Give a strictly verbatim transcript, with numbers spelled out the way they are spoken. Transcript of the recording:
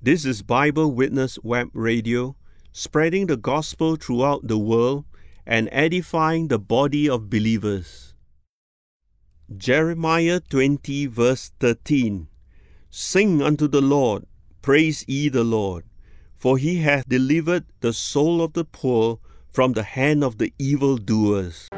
This is Bible Witness Web Radio, spreading the gospel throughout the world and edifying the body of believers. Jeremiah twenty, verse thirteen. Sing unto the Lord, praise ye the Lord, for he hath delivered the soul of the poor from the hand of the evildoers.